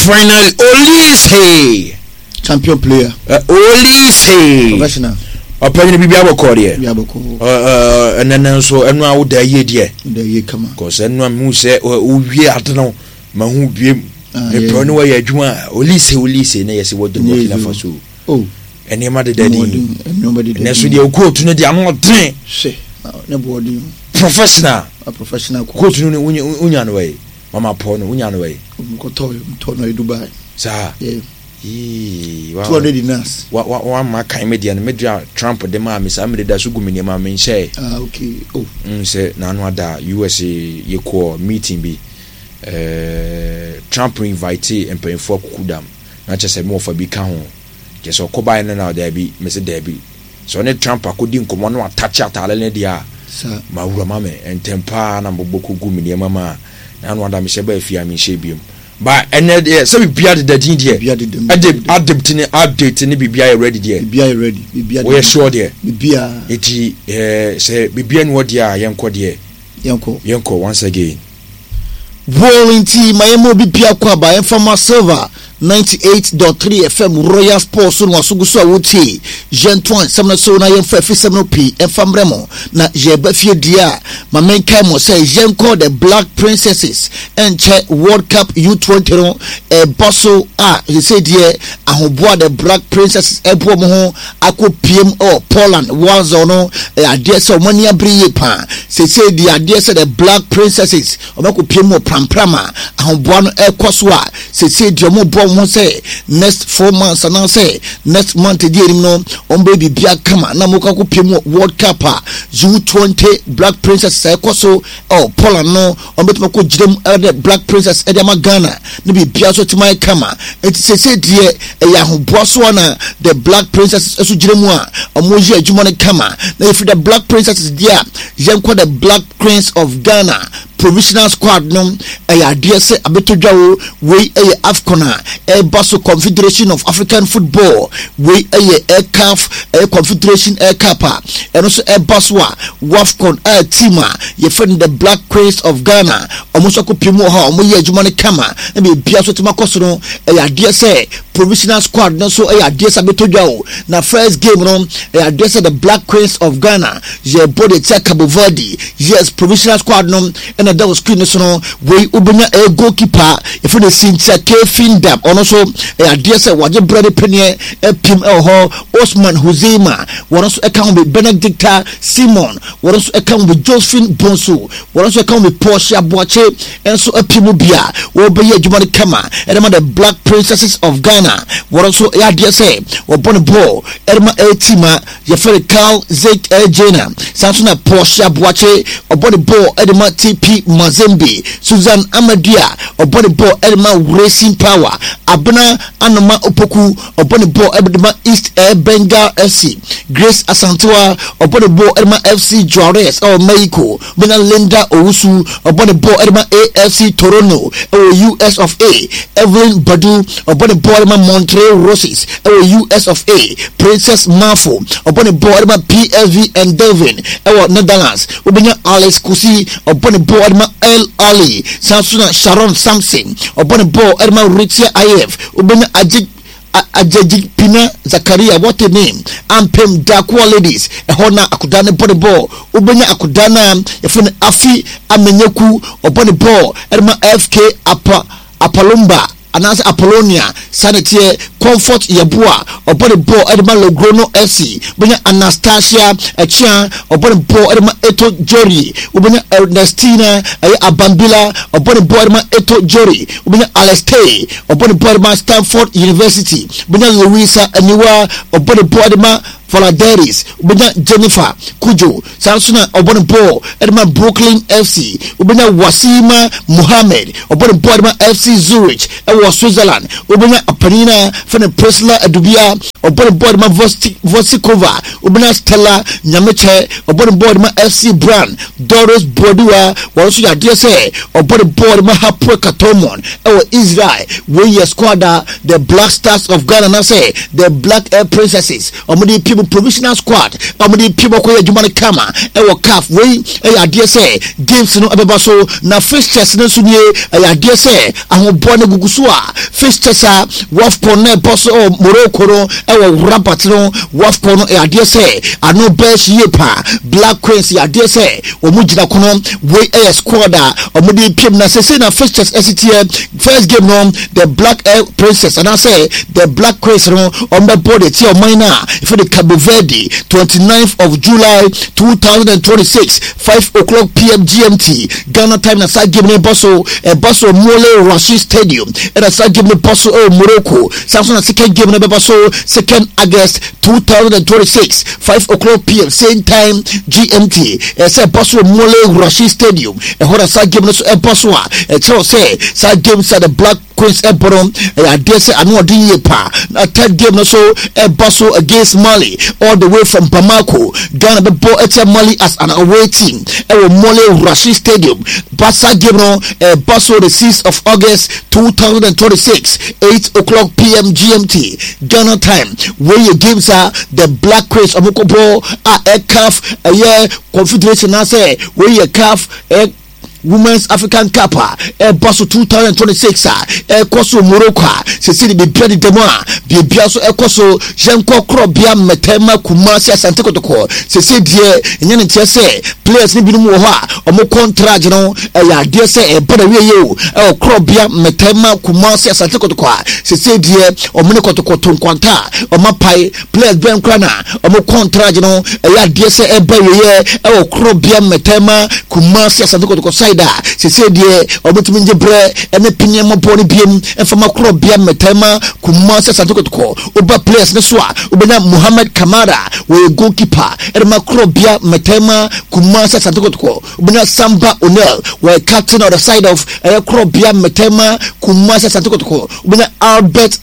Final Olise champion player. Olise Professional. Opinion bibi aboko de. Bibi aboko. Enen so enu awo da ye de. Da ye kama. Cause enu am se owie adno ma hu biem. Me pro no wa ye adwuma Olise na yesi wo de Burkina Faso. Oh. Eni ma de daddy. Nobody de. Na so de coach no de ano den. She. Na boarding. Professional. A professional coach no unya no way. Mama Paul no unya no way. Ko to no Dubai. Sa. Yeah. Wow. 200 dinars. Wa ma kan media no media Trump de ma me sa me da so gumi ne ma me nche. Okay. Oh. Say na no ada USA ye call meeting bi. Trump invite empemfo kukudam. Na che se me ofa bi ka ho. Je so ko bai na da bi me se da bi. So ne Trump akodi nkomo no attach atale ne dia. Sa ma wura ma me entempa na mboboko gumi ne mama. Na no ada me se ba afia me hye biom. Ba ene se bibia de dadin die update ni bibia ready die bibia ready bibia we sure die bibia eti se bibia no die a yenko die yenko once again Volunteer mayemo bibia kwa ba Informa Silver 98.3 FM Royal Sports no asuguso awuti Gentoine semna so na yemfa fi semno p enfamremo na jeba fie dia ma menkai mo say yenko the Black Princesses and World Cup U20 no bosso he said here ahoboa the Black Princesses ebo mo ho akopiem Poland wazo no ade se omani abriye pa se di ade se the Black Princesses omakopiem mo pramprama ahoboa no ekoso a se di omo say next 4 months and say next month no on baby bia kama na mo kako pemu World Cup U20 Black Princess ekoso Poland no on betuma ko jirem the Black Princess e ma Ghana ne bi bia so timai kama enti se die ya hoboso na the Black Princess eso jiremu a omo ye adwuma ne kama na if the Black Princess dia yenko the Black Queens of Ghana provisional squad no ade se abetodwawo we Afcona Basso Confederation of African Football we CAF Confederation Cup and also Basso WAFCON team ye friend the Black Queens of Ghana almost akopimo ha omo ye adwuma ne kama na be bia so tema koso no ade se provisional squad no so ade se abetodwawo na first game no ade se the Black Queens of Ghana ye body take Cabo Verde yes provisional squad no and that was screen no we ubenya goalkeeper if the Cynthia Kefindap also ade se waje brother penye pim ho Osman Huzema also account with Benedicta Simon also account with Josephine Bonso also account with Portia Boache and so pim bia wo be adwuma kama and the Black Princesses of Ghana also ade se wo bon ball erma etima ye fere Carl Zek Jena Samsona Portia Boache obon ball edema TP Mazembe Susan Amadia obon ball edema Racing Power Abna Anoma Opoku obon ball edema East Bengal FC Grace Asantewa obon ball edema FC Juarez Mexico Bena Linda Owusu obon ball edema AFC Toronto US of A Evelyn Badu obon ball edema Montreal Roses US of A Princess Mafo obon ball edema PSV and Delvin Netherlands obenya Alex Kusi obon ball edema El Ali Samsuna Sharon Samson obon ball edema Ritia IF obenya Ajaji Pina Zakaria what a name Ampem Dakwa ladies ehona akudane body ball obenya akudana yefune Afi Amenyeku obon ball edema FK Apalumba anase Apollonia Sanitier Comfort Yabua obon ball edema Logrono FC obenya Anastasia Echia obon ball edema Eto Jory obenya Ernestina Abambila obon ball edema Eto Jory obenya Aleste obon ball edema Stanford University obenya Louisa Aniwa obon ball edema Valaderis ubenya Jennifer Kujo Samsuna obon ball edema Brooklyn FC ubenya Wasima Muhammad obon ball edema FC Zurich Switzerland ubenya Apanina Fene Presla Adubia obon board ma Vosikova obina Stella Nyameche obon board ma FC Brand Doris Bodua warusu ya DSA obon board ma Hapwe Katomon Israel we squad the Black Stars of Ghana na say the Black Air Princesses omudi people provisional squad omudi people ko yadwuma kama CAF we DSA games no abeba so na fixtures no so nie DSA ahobone guguso a fixtures a WAFCON na boso Morocco no Rabat no WAFCON no DSA ano best yepa Black Queens DSA omujina kono we squad omudi pim na say na fixtures STM first game no the Black Air Princess and I say the Black Queens no on the body ti o mina for the Cabo Verde 29th of July 2026 5 o'clock p.m. GMT Ghana time na side game ne boso Mole Rashid Stadium and a side game ne boso Morocco Samson second game ne boso 2nd August 2026 5 o'clock p.m. same time GMT say boso Mole Rashid Stadium e hora side game ne so boso a tell say side game say the Black Queens Ebron DSA anu odi yepa na third game no so boso against Mali all the way from Bamako Ghana be ball at Mali as an away team Mole Rashid Stadium Basa game no boso the 6th of August 2026 8 o'clock p.m. GMT Ghana time where your games are the Black Queens Amokobo CAF Confederation na say where your CAF Women's African Cup boso 2026 koso Morocco se se be biade demo bia so ekoso jenko krobia metema Kumasi Asante Kotoko se se die nya ne tie se players ni binom wo ho a omo contract no ya de se bada wiye krobia metema Kumasi Asante Kotoko se se die omo ne Kotoko tonkwanta omo pai players ben krana omo contract no ya de se ba wiye krobia metema Kumasi Asante Kotoko se se die obetumi nje bre ene pinye mo boni biem efama kro bia metema Kumasi Asante Kotoko oba players ne so a obenya Muhammad Kamara we goalkeeper ene ma kro bia metema Kumasi Asante Kotoko obenya Samba Onel we captain on the side of kro bia metema Kumasi Asante Kotoko obenya Albert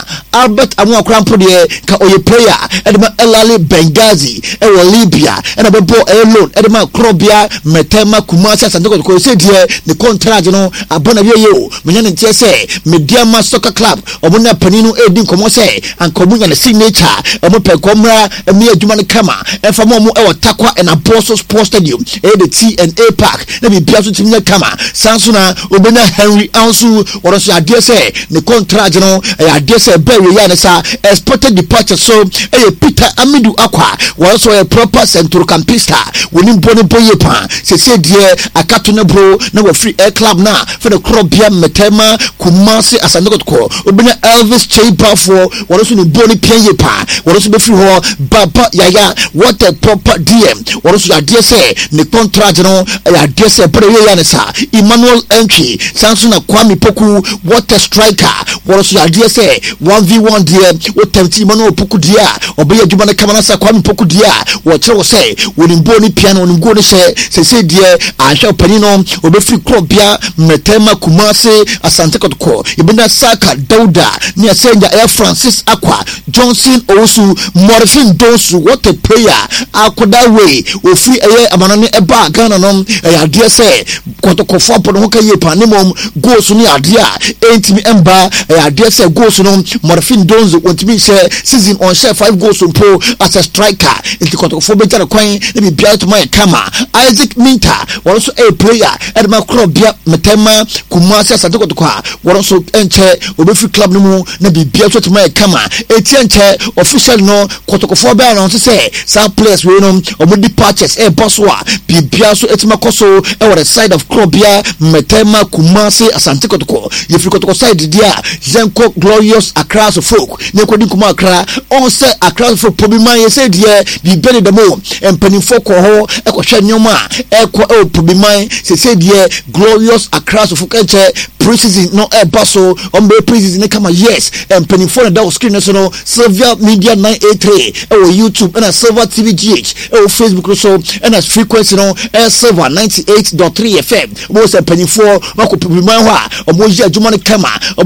Amua krampo de ka oye player ene ma Elali Benghazi e Libya ene be bo alone ene ma kro bia metema Kumasi Asante Kotoko se die the contract no abona wiye o menya ne tie se Mediama Soccer Club obona paninu edi komo se ankomunya ne signature omo pe komra emi adwuma ne kama efa mo e Takwa and Apostle Sports Stadium the T&A Park na bi bia so timnya kama sansuna obona Henry Ansu woro so ade se ne contract no ade se be we ya ne sa expected departure so Peter Amidu Akwa woro so a proper central campista woni boni boye pa se die akato ne bro na we free air club na for the krobia metema Kumasi Asante Kotoko obina Elvis Cheba for woro so ne boni pieye pa woro so be free ho Baba Yaya what a proper DM woro so ade se ne contract no ade se bro we ya ne sa Emmanuel Entry Samson Kwame Poku what a striker woro so ade se 1v1 DM o temti Emmanuel Poku dia obe ya djuma ne kama na sa Kwame Poku dia wo kire se woni boni piano woni go ne se die ahwe panino obe free krobia metema Kumasi Asante Kotoko ibina Saka Dauda ni asenja Air Francis Akwa Johnson Osu Morfin Donsu what a player akoda way o free amanane eba Ghana no ya de se Kotoko fopo no ka ye panimom goals ni adea entimi emba ya de se goals no Morfin Donsu ontimi share season on share 5 goals pro as a striker into Kotoko fo better kwan na bi bia to my kama Isaac Minta also a player Edma Krobia Metema Kumasi Asante Kotoko also enche obefi club no mu na bibia so to my kama etienche official no Kotoko fo be announce say some players we no omo departures boswa bibia so etima koso e the side of Krobia Metema Kumasi Asante Kotoko yefi Kotoko side dia Zenko Glorious Accra folk ne kodi kuma Accra on say Accra folk Pobiman ye say dia bibia de mo empanifo ko ho e ko hwe nyoma e ko Pobiman se die Glorious Accra so fukenche preseason no baso on be preseason kama yes empanifo na da screen so no Silvia Media 983 YouTube and Silver TV GH Facebook so and as frequency no Silver 98.3 FM mo se empanifo mako Pobiman ho a omo ji adwuma ne kama omo hwe so bi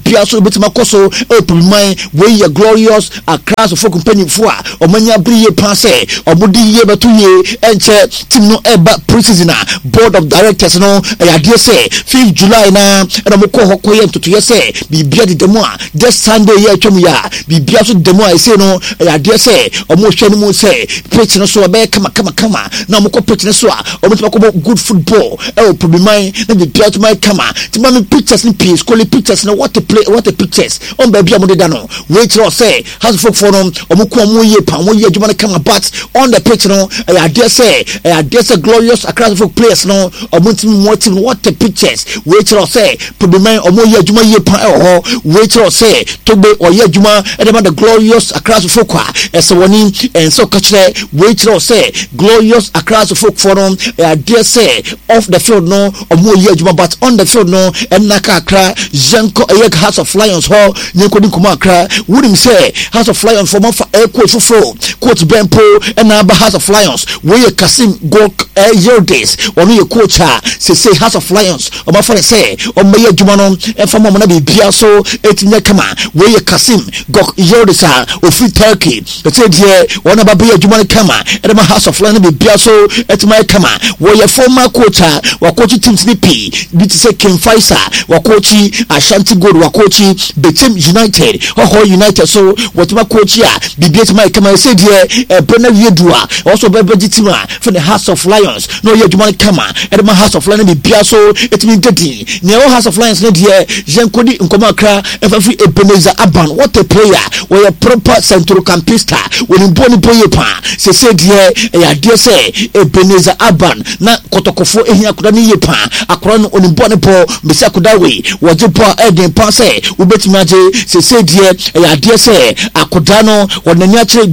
bibia so betima koso e pumai we ye glorious across for company fo a omanya briye panse omudi ye betu ye enche team no eba preseason board of directors no ya de say 5th July na e mo ko hokoye ntutu ye say bibia de demo a this Sunday ye atwam ya bibia so demo a say no ya de say omo hwe no mu say pitch no so be kama na mo ko pitch no so a omo tuma ko good football e pumai na bibia to my kama tima me pictures ni peace call pictures na what the pictures on baby amode da no wait no say has folk for no omuko amoye pa amoye adwuma na kama but on the pitch no I dare say glorious across folk players no omuntimi mo team what the pictures wait no say problem omoye adwuma ye pa ho wait no say togbe oye adwuma e dem the glorious across folk a ese woni and so kachre wait no say glorious across folk for no I dare say off the field no omoye adwuma but on the field no and naka akra Janko Ayek House of Lions Hall, Ninkodi Kumakra, wouldn't say House of Lions for Mafa Airquote Fufo, Quote Bempo, and Naba House of Lions, where Kasim Gok your days, or your coach, say House of Lions, or my friend say, or Maya Jumanon, and from Manabi Biaso, Etinekama, where Kasim Gok your days, or Free Turkey, but said here, one about Bia Jumanakama, and my House of Lions be Biaso, Etimekama, where your former coach, or coach Team Snippy, beat say Kim Faisa, wakochi Ashanti Gold wakochi Betim United Ho United so watuma coach ya bibiet mai kama said here Brenna Yedua also bebejitima from the House of Lions no ye dwuma kama and my House of Lions bibia so it mean daddy ne House of Lions ne here Jenkodi nkoma akra every Ebenezer Aban what a player we a proper central campista when boni boye pa say said here ya dear say Ebenezer Aban na kotokofo ehia koda ne ye pa akora no oni boni bo mesi akoda we wajepo eden pa say ubetimi age say die ya de say akoda no wonanya kire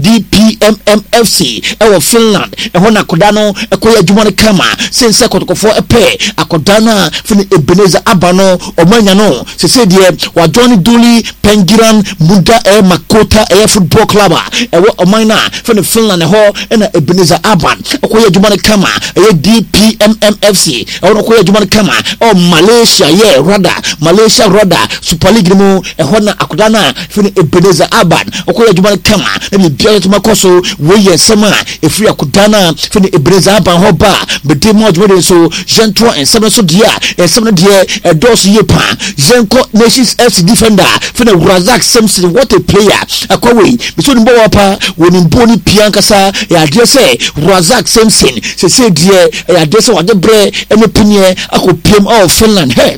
DPMMFC e Finland e ho na akoda no e koya adwuma no kama sense kotokofo epe akoda na fini Ebenezer Abano omanya no say die wa Johnny Duli Pengiran Muda Makota football club e wo omanya fini Finland e ho na Ebenezer Aban e koya adwuma no kama e DPMMFC e ho koya adwuma no kama o Malaysia Malaysia Rada Super League mu ehona akudana fini Ebenezer Aban okoya djuma kama na bibia to makoso we yesema efiri akudana fini Ebenezer Aban hoba bede mo djuma so Gentro and seven so dia and seven dia dos yepa Genko Nations FC defender fini Razak Simpson what a player akwawe biso nimbo wapa woni mboni piankasa ya de say Razak Simpson se dia ya de say wade bre emepinie akopiem of Finland hey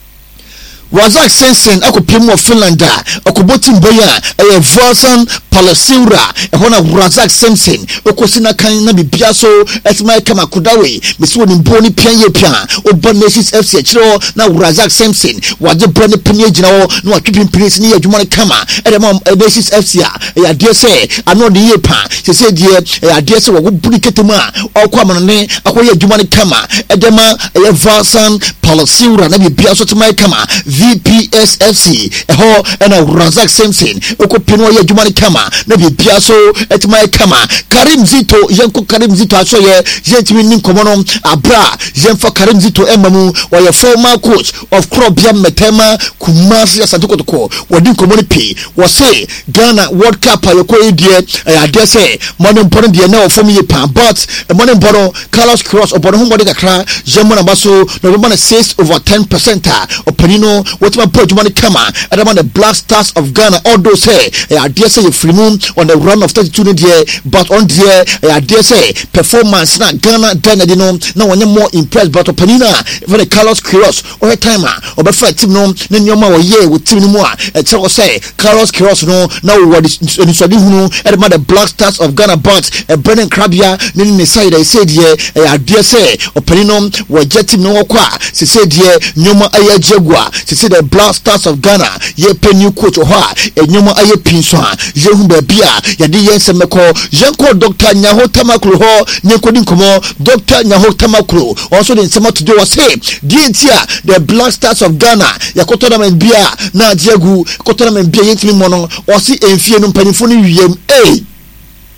Razak Simpson akopiem of Finland akoboti mboya Vosan Palasiura ehona Razak Simpson okosina kan na bibia so etima kama kudawe bisi woni mboni pian ye pian oba Nations FC achiro na Razak Simpson waje brand pian gina wo na watwipin prince ni adwuma kama edema Nations FC ya de say ano de ye pa se de ya de say wo buri ketema okwa manane akoye adwuma kama edema Vosan Palasiura na bibia so tima kama VPSFC eho na Razak Simpson okopin wo ye adwuma kama na bibia so etima kama Karim Zito yenko Karim Zito asoye yentimi nin komono abra yenfa Karim Zito emamu wa ye former coach of Krobia Metema Kumasi Asantokotoko wodi komoni pi wo say Ghana World Cup ayeko edie ade say money important die na ofom ye pan but money important Carlos Cross obono humode kakra jemona baso no be 6/10% openino wetima page money kama adama the Black Stars of Ghana all those say ade say free moon on the run of 32 there but on there I dare say performance na Ghana then they know now one more impressed but openina even the Carlos Quiroz or timer or be fight team no na nyoma wo ye with team no more tell say Carlos Quiroz no now what is so the Black Stars of Ghana but Brennan Krabia ni side I said here I dare say openino wo jet team no kwa se said here nyoma aye Jaguar se say the Black Stars of Ghana ye pe new coach ho nyoma aye pinso je hu ba bia ya de yensemeko yenko Dr. Nyaho Tamakro ho nyekodi nkomo Dr. Nyaho Tamakro also the nsema today was say dientia the Black Stars of Ghana yakoto na bia na Diagu koto na bia yentimi mono o si enfie no mpanifo no wiem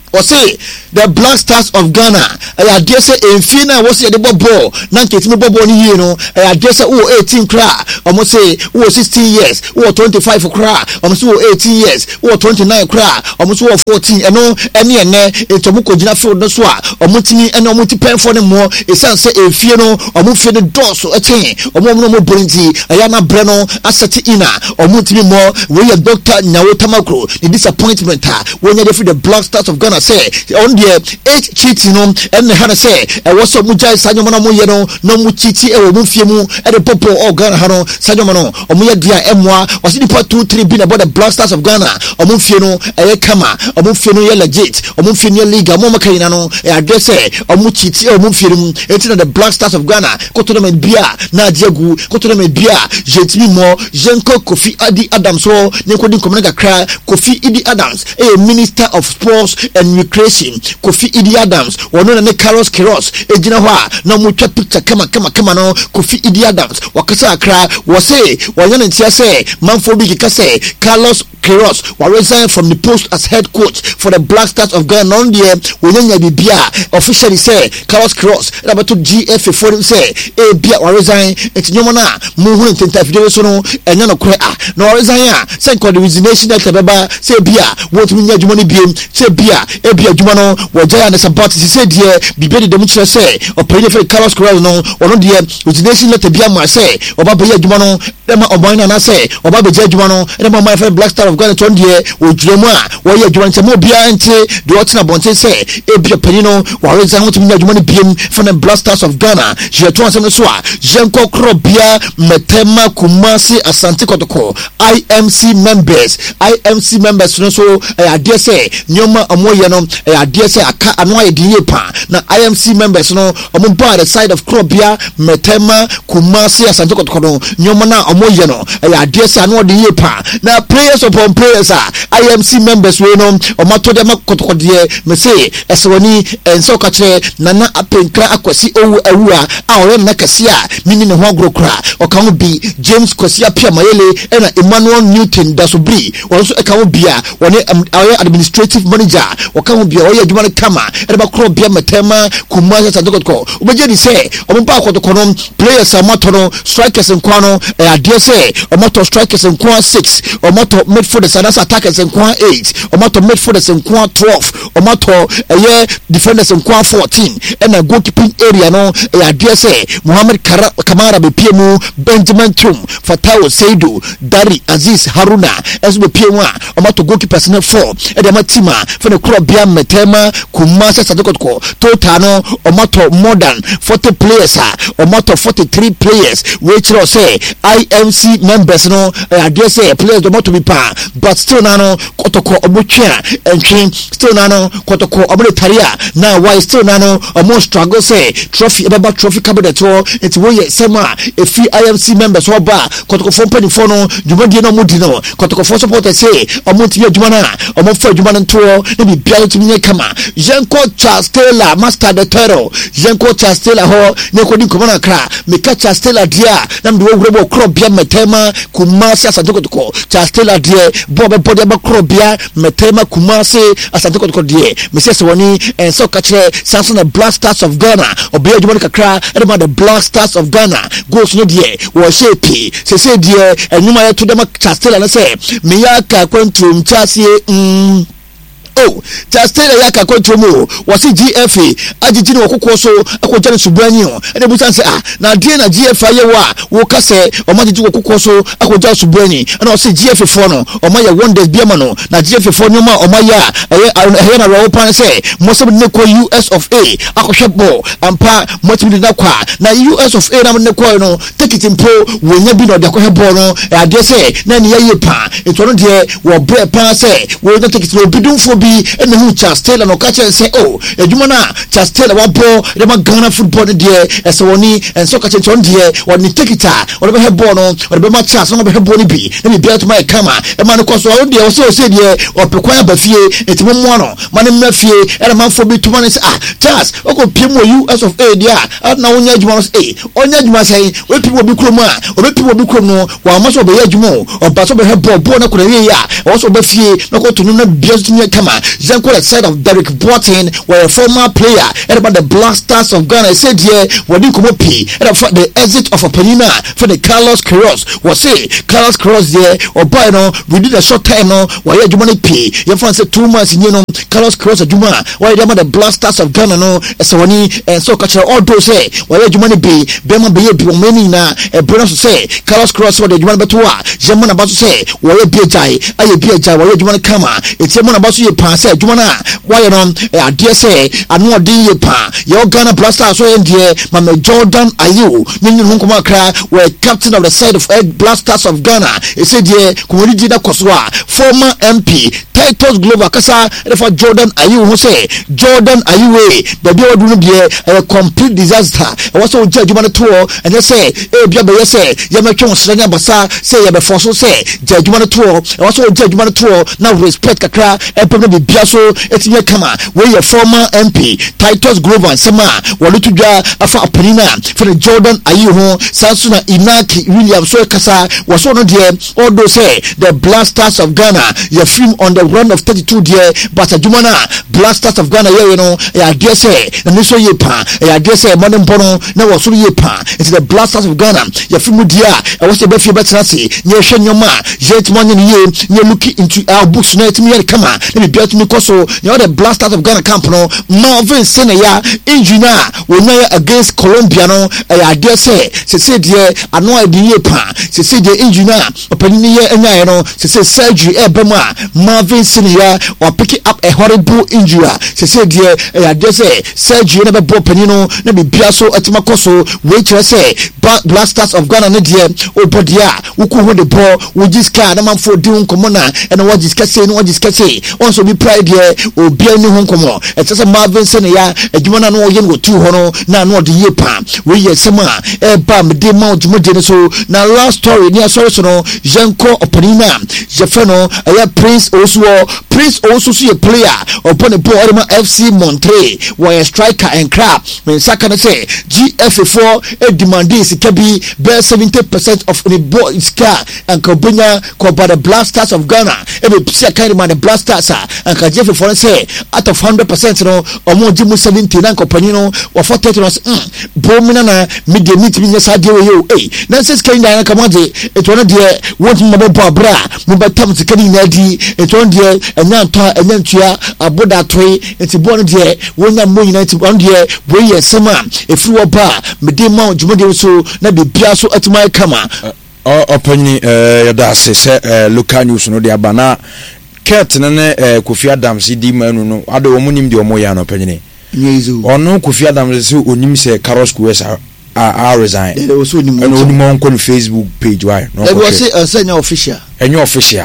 or say the Black Stars of Ghana. I dare say in Fina was the ball. Nanket me bobo ni no. I dare say 18 cra. Almost say 16 years. 25 for cra. Almost 18 years. 29 cra. Almost 14. And no any into muko jina field no swa. Omutini and omuti pen for the more. It sounds say in Fino or move the door so a chain. Or no brinzi. Ayana Breno asati ina. Omuti more. We a doctor Nyawo Tamakro. The disappointment when you defeat the Black Stars of Ghana say on the 8 cheating and the Hana say I was so much Sanjomano Moyano no muchiti e mufiemu at the popo or Ghana Hano Sanjomano or Muya Dia Emwa was in part 2-3 been about the Black Stars of Ghana or Mufieno a Kama or Mufieno legit or Mufieno Liga Momakainano a address or Muchiti or Mufium it's the Black Stars of Ghana go to them and Bia Nadiagu go to them and Bia Jetmi Mo Jenko Kofi Adi Adams so Nekodi Komenga Kra Kofi Idi Adams a Minister of Sports and Recreation Kofi Idi Adams wono na Carlos Queiroz ejina ho a na mo twa picture kama no Kofi Idi Adams wakasa akra wo say wanyana ntia say manfo bi kika say Carlos Queiroz will resign from the post as head coach for the Black Stars of Ghana on the wonya bibia officially say Carlos Queiroz about to GFA for him say e bia will resign eti nyomo na mo hu ntenta video so no enya no kore no resign say called the resignation that beba say bia what me nya dwuma ni biem say bia e bia dwuma no wo jaya na support say die bibia de mu kire say opere for Carlos Queiroz no ono de resignation letter bia ma say oba be dwuma no dem oban na say oba be dwuma no dem my friend Black Star of Ghana ton die odwuma a wo ye dwuma ntemo bia ntie de otina bonte say e bia panino wo resign what me nya dwuma ni biem for the Black Stars of Ghana je to asem so a jenko krobia metema kumasi asante kotoko IMC members no so I dare say nyoma omoye no I dare say aka anu ayedie pa na IMC members no omo by the side of Krobia Metema Kumasi asante kotoko no nyoma na omoye no I dare say anu ayedie pa na prayers upon prayers IMC members we no omato dem kotoko de me say esewani enso ka kire nana apenkra akwasi owu awua a ore na kase a mini ne ho agrokra o kan ho bi James Kwasi apia mayele na Emmanuel Newton dasobri also e kan ho bia woni administrative manager o kan ho bia o ye adwuma ne kama e ba Krobia Metema Kumasi asante kotoko obeje di say omo ba kotoko no players amato no strikers nkwa no ade say omoto strikers nkwa 6 omoto midfielders and attackers nkwa 8 omoto midfielders nkwa 12 omoto defenders nkwa 14 and a goalkeeping area no ade say Mohamed Kamara be piemu Benjamin Tum Fatawo Seidu Dari Aziz Haruna as be piemu omoto goalkeepers na 4 e de matima for the Krobia Metema Kumasi asante kotoko total no omoto more than 40 players omoto 43 players which will say IMC members no I say players do not to be pa but still no kotoko obutwa entwe still no kotoko obuletaria now why still no almost struggle say trophy about trophy cabinet to it we sema if IMC members wo ba kotoko fo mpani no djumadi no mudi no kotoko fo supporters say omonti adwuma na omofo adwuma no to na bi bia to nye kama Jenko Charles Taylor master the terror Jenko Charles Taylor ho ne kodi komana kra meka Charles Taylor dia na mdo wurebo Krobia Metema Kumasi asante kotoko Charles Taylor dia bobe body ba Krobia Metema Kumasi asante kotoko dia mesese woni enso ka kire Samson the Black Stars of Ghana obe adwuma kakra e the Black Stars of Ghana goals no dia wo shape se dia enuma ya to dem Charles Taylor na say me ya ka kwantum chasie oh just tell ya ka kontromo wasi GFA ajiji ni okoko so akoja ni subani o e bu san say na die na GFA ye wa wo ka say o ma jiji okoko so akoja subani na o say GFA for no o ma ya wonders biama no na GFA for no ma o ma ya e na ro pan say mo so ne ko US of A akohwe ball ampa mo timi na kwa na US of A na ne ko no take it impo wo nya bi no de akohwe ball no e ade say na ne ye pa eto no de wo bre pan say wo no take it no bidun fo bi and who Charles Taylor no catch and say oh adwuma na Charles Taylor wa ball dem Ghana football there as woni and so catch on there woni take it or be ball no or be match chance no be ball ni bi na me bia to my camera e man ko so there o say there o pekwan ba fie etimo mo no man na fie e man fo bi to man say Charles o ko piemo US of A there na wonya adwuma no say onya adwuma say we piemo bi krom o be piemo bi krom no wa ma so be adwuma o ba so be ball na ko re ya o so be fie na ko to no na bia to nya kama kama Zenko the side of Derek Boateng were a former player and about the Blasters of Ghana said yeah what you come up and about the exit of a penina for the Carlos Queiroz was say Carlos Queiroz there or by no we did a short time no why you money pay your friend said 2 months you know Carlos Queiroz Juma why them the Blasters of Ghana no Eswani and so catch all those say why you money be Bema be many na a brother say Carlos Queiroz what you want to German about to say why you be a jai I be a jai why you want to come it's a man about you pass say Jumana why you know I dare say I know the pa your Ghana Blasters so in there Mama Jordan Ayew Nini Hunkuma Kra were captain of the side of Blasters of Ghana he said yeah community that Koswa former MP Titus Glover Kasa for Jordan Ayew who say Jordan Ayew the day would be a complete disaster and also judge Jumana tour and they say Biaba say Yamakin Sranya Basa say Yabafoso say judge Jumana tour and also judge Jumana tour now respect Kakra and probably Biaso Etinye Kama where your former MP Titus Glover and Sama Walutuja Afa Penina for the Jordan Ayew Sansuna Inaki William so Kasa was one of the all those say the Blasters of Ghana your film on the run of 32 there but Jumana Blasters of Ghana you know I dare say and this way pa I dare say Madam Bono now was so pa it's the Blasters of Ghana your film dia I was the best better say near Shenyoma yet money you looking into our books now to me come on let me be to me so you know the Blasters of Ghana camp no Marvin Senaya engineer when you against Colombia no I dare say there I know I did pa the engineer opening here and you know surgery Ebema Marvin Senaya or picking up a horrible injury there I dare say surgery never broke penino never be so at Makoso wait to say Blasters of Ghana Nadia or Bodia who could the ball with this car the man for doing commona and what is catching what is catching also be pride here or be a new home como it's just a Marvin Senaya and you want to know again with 2 hono now not the year pan we yes sama bam de mount so now last story near sorry no Janko Openina Jefeno Prince also see a player upon the ball FC Monterey where a striker and crap when Sakana say GFA4 a demand is can be bear 70% of the ball is car and Kobunya by the Blasters of Ghana every kind of the Blasters and GFA4 say out of 100% no or more Jimu 70 and Companino or 40 Bomina media meeting yes I do you Nancy's kind of come on it one day what mobile bra mobile time to getting ready it one day and then tia aboda tree it's born there when I'm more united one day where yes summer if you are bar medema jumode so na be bia so at my kama opini yada se local news no de abana Kurt ne Kofi Adams di manu no ado omunim de omoya no opini ono Kofi Adams se onim se Carlos Queiroz I resign. There was only on Facebook page. Why? No, there was a official. And your official.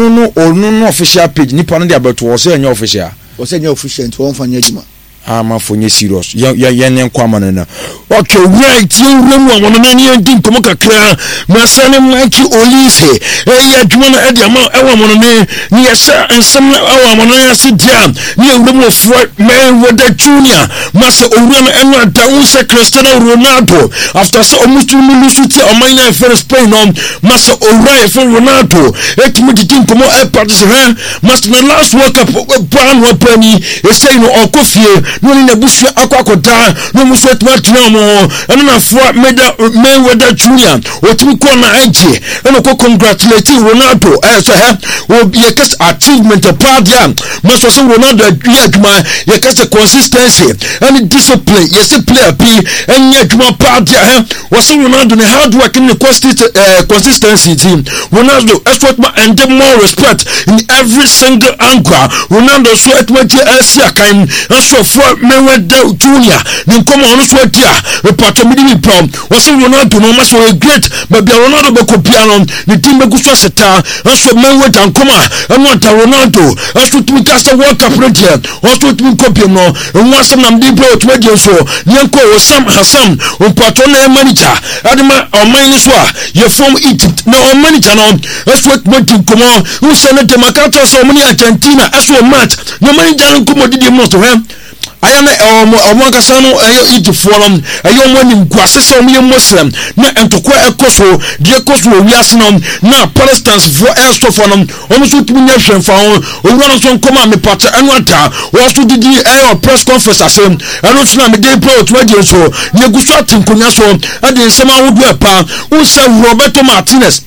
No official page. Nippon the about was a new official. Was a new official to one for Yajima. I'm for you serious. Yan Quamana. Okay, right. You remember one of many didn't come a clear. My son and Mikey Olise. Hey, Jumana Ediama, our money. Yes, sir, and some our money sit down. Near room of man with the junior. Master Oriana and Daunsa Cristiano Ronaldo. After so almost 2 minutes on my life first playing on Master Oriana for Ronaldo. Let me didn't come out participant. Master the last World Cup brand or penny is saying or coffee. No in the bush aquacoda, no muswet much no more, and I fought Mayweather Junior, or to corner IG, and I congratulating Ronaldo as I have will be a cast achievement of Pradia. Must also Ronaldo Yagma, your cast consistency and discipline. Yes, a player B and Yagma Pradia was Ronaldo and hard work in the consistency team. Ronaldo, that's what my and more respect in every single anchor. Ronaldo sweat what you Asia can and so Mayweather Junior, then come on sweat here. Report to me from was Ronaldo no much so great, but Ronaldo Bocopiano, the team Begusata, and so Mayweather and Coma, and what Ronaldo, and so to cast a World Cup project, also to Copiano, and once some Dibro to radio so, Yanko was Sam Hassan, on Patona manager, Adama or Maniswa, your from Egypt, no manager on, that's what went to come on, who sent the Macata so many Argentina, as well match, no manager and come did you most of him. ayane omo kasa no Egypt for no ayo mo nim guase se omo Muslim na entokwa ekoso de ekoso wiase no na Palestinians for airstore for no omo so tumi nya hwemfa ho owura no so nkoma me pata enu ata wo so didi press conference asem enu so na me dey pro to adi so ye guso atinkonya so ade nsema wodu epa unsa Roberto Martinez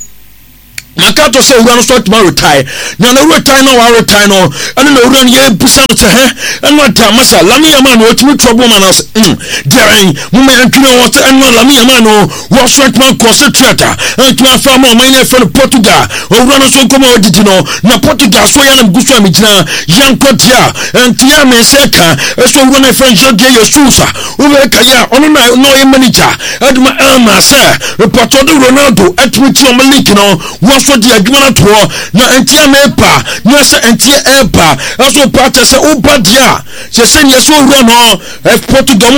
Makato say we are not to retire. Now no retire no retire no. And no run ye busan to her. And what masa lami man what me trouble man as daring woman and water and lami man no was right man concentrator and to farm my name from Portugal or run so come out did you know na Portugal so yan gusto mi jina yan kotia and tia me seka so run a friend Jorge Yesusa we kaya ono na no manager aduma sir report to Ronaldo at me to my league no so the agreement to na entia mepa na se entia epa aso party se obadia se se ne so ro no Portugal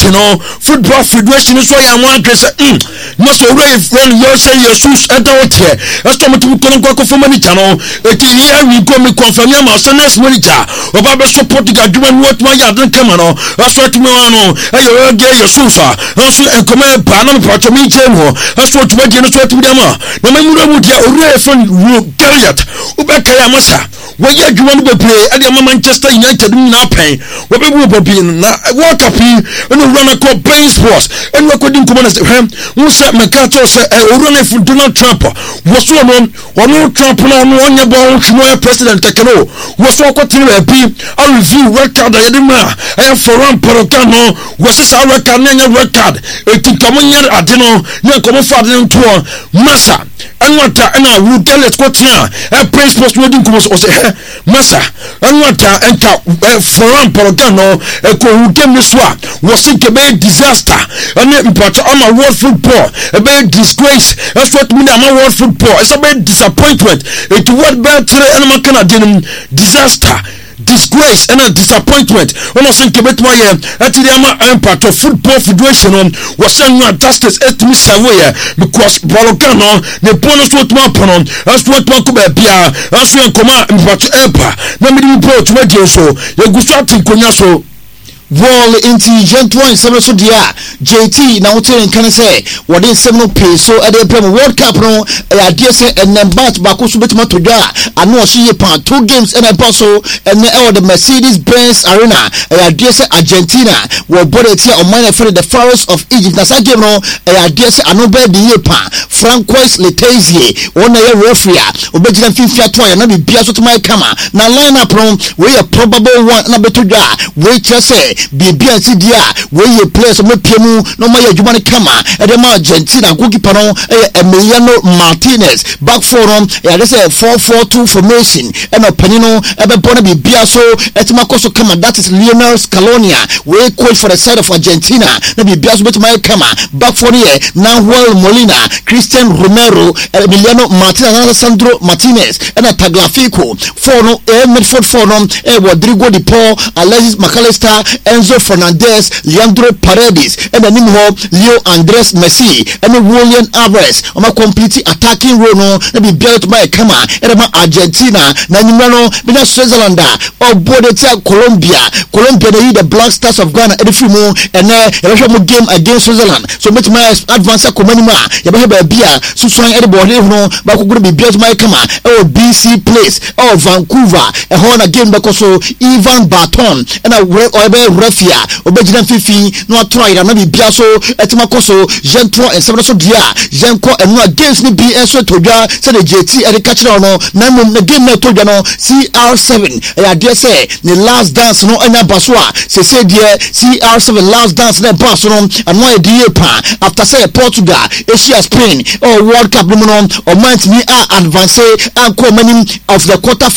football federation so ya mo address no so ro friend yo say Jesus edawote aso mo timu kono kwa for manager no eti here we go me confirm ya ma so next manager oba be so Portugal agreement what ma ya don come no aso timu no ayo ge Jesus aso enkoma epa na me pacho me jemo aso tuba je no so timu dama na me mu dia Refund Goliath ubekaya masa we ya dwuma no bebre ade Manchester United na pen we be wo bobi na World Cup no run a called Brain Sports and we couldn't come on as who said Makato say run for Donald Trump was so no Trump no on your ball no president tekeno was so continue be a review record I didn't I for run Porocano was this our record na record e tinkamunya adeno na komo fa adeno to masa anwata na wu Goliath kotia Brain Sports no din komo so say masa anwata enta forum Porocano ko wu dem so a was think be disaster and impact on my world football a big disgrace that's what me na world football it's a big disappointment it what better and can disaster disgrace and a disappointment almost in Quebec my actually impact of football federation was saying justice at me Savoya because Porocano the bonus what my ponon that's what my kubia that's when come impact empa na me report to my so you go start in so Wall into Gentleman Summer so dear JT now telling can say what is seminal pay so at the World Cup no idea say and then bat bakusu betima to da and no she pan 2 games and a so and the Mercedes-Benz Arena idea say Argentina were body here on mine for the Pharaohs of Egypt na sa game no idea say anobe the year pan Francois Letezier one year referee obejina fifia to na be bia so to my camera na line up no we a probable one na beto da we just say Bibia Sidia, where you place on Piemu, no more Jumani Kama, and the Argentina, Cookie Pano, Emiliano Martinez, back forum, there's a 4-4-2 formation, and a Panino, Ebona Bibiaso, Etimacoso Kama, that is Lionel Scalonia, where coach for the side of Argentina, maybe Bias with my Kama, back for the Nahuel Molina, Christian Romero, Emiliano Martinez, Alessandro Martinez, and a Taglafico, Forno, Midford Forum, Rodrigo Di Paul, Alexis McAllister, Enzo Fernandez, Leandro Paredes, and the name of Leo Andres Messi, and the William Alvarez. On my complete attacking role, and be built by Kama, and my Argentina, Nanimano, Bina Switzerland, or Bodetia, Colombia, the Black Stars of Ghana, and the Fimo, and a game against Switzerland. So much my advance Komanima, Yababa Bia, Susan Edibor, but could be built by Kama, or BC Place, or Vancouver, a Horn again because Ivan Baton, and a Refia, Obejina Fifi, no try, and maybe Biaso, Etimacoso, Gentro, and some so dear, Genco, and no against me BSO to ya, said the JT, and the Cachano, Namun, the game no Tojano, CR7, and I dare say, the last dance, no, and a Baswa, say, dear, CR7, last dance, and a Barcelona, and why dear pa, after say Portugal, Asia Spain, or World Cup, or Mant me, advance, and call many of the quarter